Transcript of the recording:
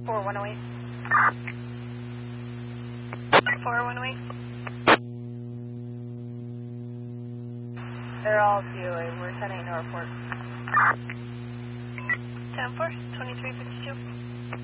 4108. 4108. They're all COA. We're 10-8 Norfolk. 10-4, 2352.